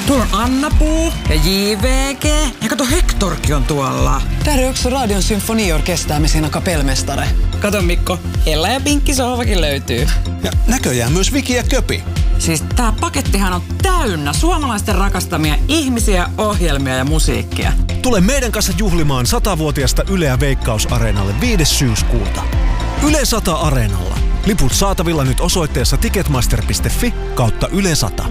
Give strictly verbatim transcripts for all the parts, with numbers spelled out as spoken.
Tuolla on Anna-Puu ja J V G. Ja kato, Hektorkin on tuolla. Där är också Radion symfoniorkester med sina kapellmästare. Kato Mikko, Hella ja Pinkki sohvakin löytyy. Ja näköjään myös Viki ja Köpi. Siis tää pakettihan on täynnä suomalaisten rakastamia ihmisiä, ohjelmia ja musiikkia. Tule meidän kanssa juhlimaan satavuotiaasta Yleä Veikkaus-areenalle viides syyskuuta. Yle sata Areenalla. Liput saatavilla nyt osoitteessa ticketmaster piste fi kautta Yle sata.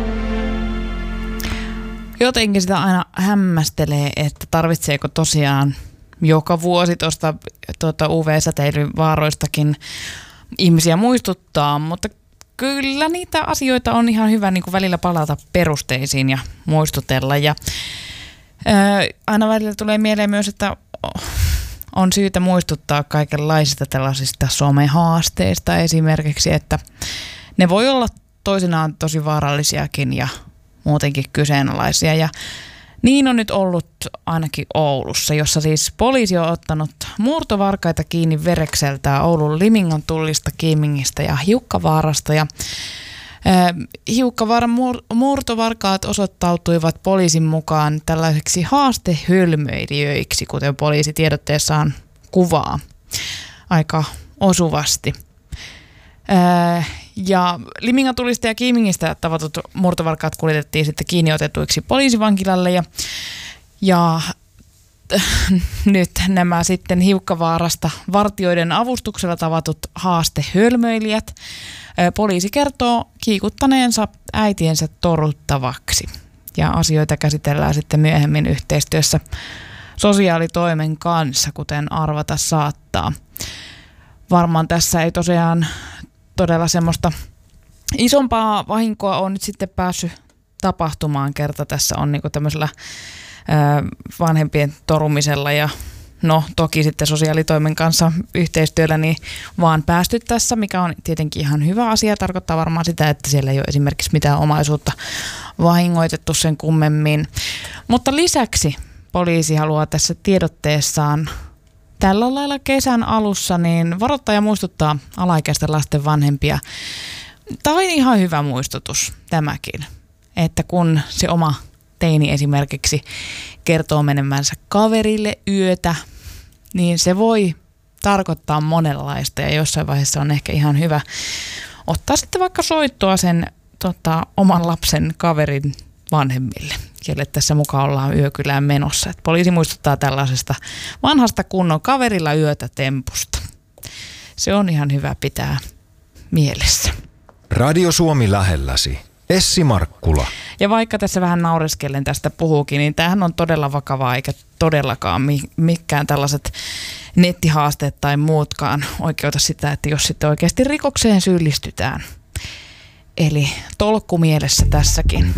Jotenkin sitä aina hämmästelee, että tarvitseeko tosiaan joka vuosi tuosta tuota U V-säteilyvaaroistakin ihmisiä muistuttaa, mutta kyllä niitä asioita on ihan hyvä niin kuin välillä palata perusteisiin ja muistutella. Ja ää, aina välillä tulee mieleen myös, että on syytä muistuttaa kaikenlaisista tällaisista somehaasteista esimerkiksi, että ne voi olla toisinaan tosi vaarallisiakin ja muutenkin kyseenalaisia. Ja niin on nyt ollut ainakin Oulussa, jossa siis poliisi on ottanut murtovarkaita kiinni Verekseltä, Oulun Limingan tullista, Kiimingistä ja Hiukkavaarasta. Ja äh, Hiukkavaaran mur- murtovarkaat osoittautuivat poliisin mukaan tällaiseksi haastehölmöilijöiksi, kuten poliisi tiedotteessaan kuvaa aika osuvasti. Äh, ja Limingan tulista ja Kiimingistä tavatut murtovarkaat kuljetettiin sitten kiinni otetuiksi poliisivankilalle ja, ja t- nyt nämä sitten Hiukkavaarasta vartijoiden avustuksella tavatut haastehölmöilijät äh, poliisi kertoo kiikuttaneensa äitiensä toruttavaksi ja asioita käsitellään sitten myöhemmin yhteistyössä sosiaalitoimen kanssa, kuten arvata saattaa. Varmaan tässä ei tosiaan todella semmoista isompaa vahinkoa on nyt sitten päässyt tapahtumaan, kerta tässä on niinku tämmöisellä ää, vanhempien torumisella ja no toki sitten sosiaalitoimen kanssa yhteistyöllä niin vaan päästy tässä, mikä on tietenkin ihan hyvä asia. Tarkoittaa varmaan sitä, että siellä ei ole esimerkiksi mitään omaisuutta vahingoitettu sen kummemmin. Mutta lisäksi poliisi haluaa tässä tiedotteessaan tällä lailla kesän alussa niin varoittaa ja muistuttaa alaikäisten lasten vanhempia. Tämä on ihan hyvä muistutus tämäkin, että kun se oma teini esimerkiksi kertoo menemänsä kaverille yötä, niin se voi tarkoittaa monenlaista ja jossain vaiheessa on ehkä ihan hyvä ottaa sitten vaikka soittoa sen tota, oman lapsen kaverin vanhemmille, kelle tässä mukaan ollaan yökylään menossa. Et poliisi muistuttaa tällaisesta vanhasta kunnon kaverilla yötä tempusta. Se on ihan hyvä pitää mielessä. Radio Suomi lähelläsi. Essi Markkula. Ja vaikka tässä vähän naureskellen tästä puhuukin, niin tämähän on todella vakavaa, eikä todellakaan mikään tällaiset nettihaasteet tai muutkaan oikeuta sitä, että jos sitten oikeasti rikokseen syyllistytään. Eli tolkku mielessä tässäkin.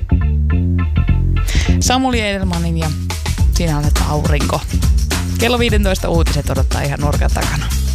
Samuli Edelmanin ja Sinä olet aurinko. Kello viisitoista uutiset odottaa ihan nurkan takana.